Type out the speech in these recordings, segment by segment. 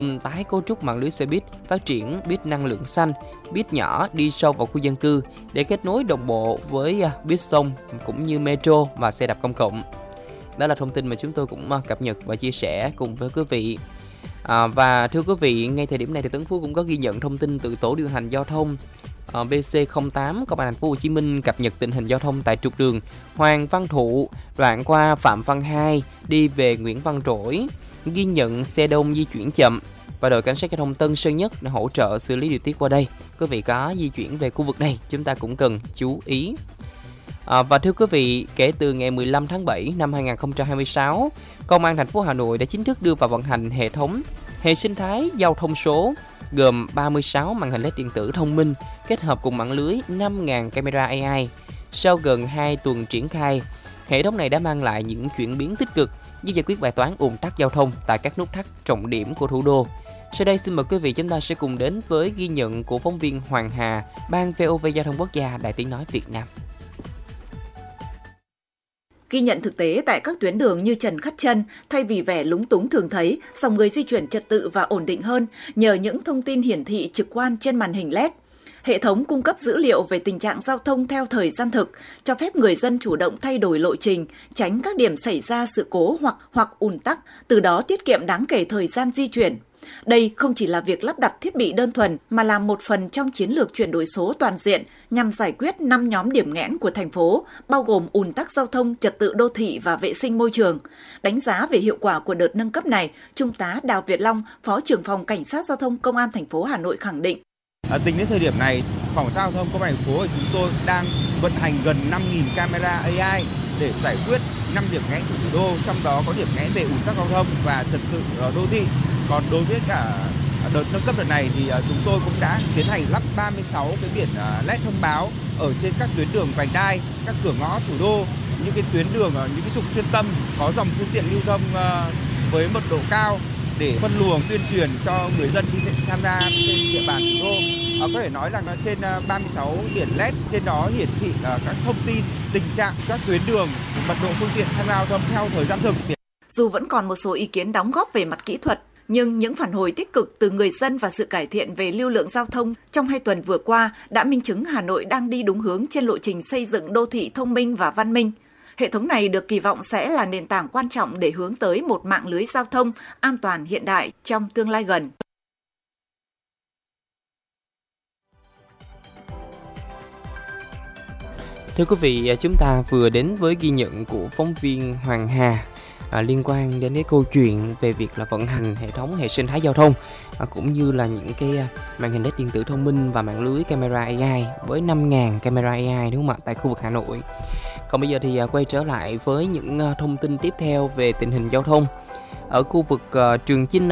tái cấu trúc mạng lưới xe buýt, phát triển buýt năng lượng xanh, buýt nhỏ đi sâu vào khu dân cư để kết nối đồng bộ với buýt sông cũng như metro và xe đạp công cộng. Đó là thông tin mà chúng tôi cũng cập nhật và chia sẻ cùng với quý vị. Và thưa quý vị, ngay thời điểm này thì Tấn Phú cũng có ghi nhận thông tin từ tổ điều hành giao thông BC08 Công an Thành phố Hồ Chí Minh cập nhật tình hình giao thông tại trục đường Hoàng Văn Thụ đoạn qua Phạm Văn Hai đi về Nguyễn Văn Trỗi, ghi nhận xe đông di chuyển chậm và đội cảnh sát giao thông Tân Sơn Nhất đã hỗ trợ xử lý điều tiết qua đây. Quý vị có di chuyển về khu vực này chúng ta cũng cần chú ý. Và thưa quý vị, kể từ ngày 15 tháng 7 năm 2026, Công an thành phố Hà Nội đã chính thức đưa vào vận hành hệ sinh thái giao thông số gồm 36 màn hình LED điện tử thông minh kết hợp cùng mạng lưới 5.000 camera AI. Sau gần 2 tuần triển khai, hệ thống này đã mang lại những chuyển biến tích cực giúp giải quyết bài toán ùn tắc giao thông tại các nút thắt trọng điểm của thủ đô. Sau đây xin mời quý vị chúng ta sẽ cùng đến với ghi nhận của phóng viên Hoàng Hà, Ban VOV Giao thông Quốc gia, Đài Tiếng nói Việt Nam. Ghi nhận thực tế tại các tuyến đường như Trần Khát Trân, thay vì vẻ lúng túng thường thấy, dòng người di chuyển trật tự và ổn định hơn nhờ những thông tin hiển thị trực quan trên màn hình LED. Hệ thống cung cấp dữ liệu về tình trạng giao thông theo thời gian thực, cho phép người dân chủ động thay đổi lộ trình, tránh các điểm xảy ra sự cố hoặc ùn tắc, từ đó tiết kiệm đáng kể thời gian di chuyển. Đây không chỉ là việc lắp đặt thiết bị đơn thuần mà là một phần trong chiến lược chuyển đổi số toàn diện nhằm giải quyết 5 nhóm điểm nghẽn của thành phố, bao gồm ùn tắc giao thông, trật tự đô thị và vệ sinh môi trường. Đánh giá về hiệu quả của đợt nâng cấp này, Trung tá Đào Việt Long, Phó trưởng phòng Cảnh sát giao thông Công an thành phố Hà Nội khẳng định. Tính đến thời điểm này, Phòng giao thông Công an thành phố của chúng tôi đang vận hành gần 5.000 camera AI để giải quyết 5 điểm nghẽn của thủ đô, trong đó có điểm nghẽn về ùn tắc giao thông và trật tự đô thị. Còn đối với cả đợt nâng cấp đợt này thì chúng tôi cũng đã tiến hành lắp 36 cái biển LED thông báo ở trên các tuyến đường vành đai, các cửa ngõ thủ đô, những cái tuyến đường, những cái trục xuyên tâm có dòng phương tiện lưu thông với mật độ cao để phân luồng tuyên truyền cho người dân khi tham gia trên địa bàn thủ đô. Có thể nói rằng trên 36 biển LED trên đó hiển thị các thông tin tình trạng các tuyến đường, mật độ phương tiện tham gia giao thông theo thời gian thực. Dù vẫn còn một số ý kiến đóng góp về mặt kỹ thuật, nhưng những phản hồi tích cực từ người dân và sự cải thiện về lưu lượng giao thông trong 2 tuần vừa qua đã minh chứng Hà Nội đang đi đúng hướng trên lộ trình xây dựng đô thị thông minh và văn minh. Hệ thống này được kỳ vọng sẽ là nền tảng quan trọng để hướng tới một mạng lưới giao thông an toàn hiện đại trong tương lai gần. Thưa quý vị, chúng ta vừa đến với ghi nhận của phóng viên Hoàng Hà liên quan đến cái câu chuyện về việc là vận hành hệ sinh thái giao thông cũng như là những cái màn hình LED điện tử thông minh và mạng lưới camera AI với 5.000 camera AI, đúng không ạ, tại khu vực Hà Nội. Còn bây giờ thì quay trở lại với những thông tin tiếp theo về tình hình giao thông ở khu vực Trường Chinh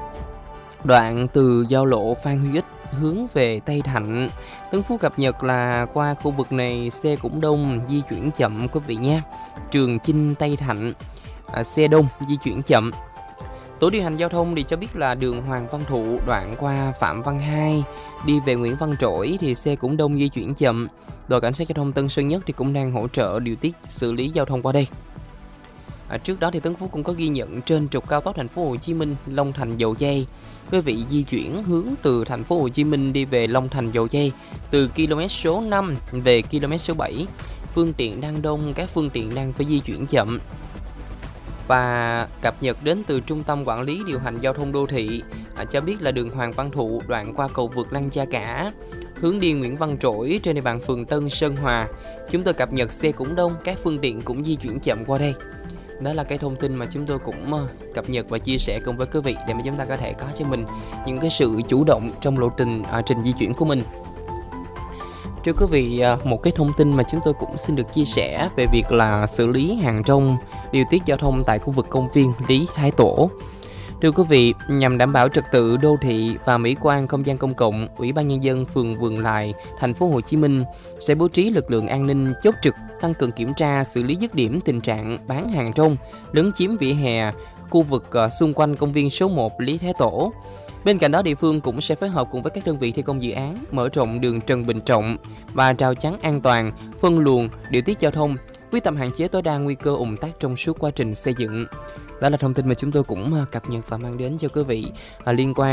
đoạn từ giao lộ Phan Huy Ích hướng về Tây Thạnh. Tấn Phú cập nhật là qua khu vực này xe cũng đông, di chuyển chậm quý vị nha. Trường Chinh Tây Thạnh xe đông, di chuyển chậm. Tổ điều hành giao thông thì cho biết là đường Hoàng Văn Thụ đoạn qua Phạm Văn Hai đi về Nguyễn Văn Trỗi thì xe cũng đông, di chuyển chậm. Đội cảnh sát giao thông Tân Sơn Nhất thì cũng đang hỗ trợ điều tiết xử lý giao thông qua đây. Trước đó thì Tấn Phú cũng có ghi nhận trên trục cao tốc thành phố Hồ Chí Minh Long Thành Dầu Giây, quý vị di chuyển hướng từ thành phố Hồ Chí Minh đi về Long Thành Dầu Giây từ km số 5 về km số 7, phương tiện đang đông, các phương tiện đang phải di chuyển chậm. Và cập nhật đến từ Trung tâm Quản lý Điều hành Giao thông Đô thị cho biết là đường Hoàng Văn Thụ đoạn qua cầu vượt Lăng Cha Cả hướng đi Nguyễn Văn Trỗi trên địa bàn phường Tân Sơn Hòa, chúng tôi cập nhật xe cũng đông, các phương tiện cũng di chuyển chậm qua đây. Đó là cái thông tin mà chúng tôi cũng cập nhật và chia sẻ cùng với quý vị để mà chúng ta có thể có cho mình những cái sự chủ động trong lộ trình di chuyển của mình. Thưa quý vị, một cái thông tin mà chúng tôi cũng xin được chia sẻ về việc là xử lý hàng rong điều tiết giao thông tại khu vực công viên Lý Thái Tổ. Thưa quý vị, nhằm đảm bảo trật tự đô thị và mỹ quan không gian công cộng, Ủy ban Nhân dân phường Vườn Lài, thành phố Hồ Chí Minh sẽ bố trí lực lượng an ninh chốt trực, tăng cường kiểm tra, xử lý dứt điểm tình trạng bán hàng rong, lấn chiếm vỉa hè, khu vực xung quanh công viên số 1 Lý Thái Tổ. Bên cạnh đó, địa phương cũng sẽ phối hợp cùng với các đơn vị thi công dự án, mở rộng đường Trần Bình Trọng và rào chắn an toàn, phân luồng, điều tiết giao thông, quyết tâm hạn chế tối đa nguy cơ ùn tắc trong suốt quá trình xây dựng. Đó là thông tin mà chúng tôi cũng cập nhật và mang đến cho quý vị liên quan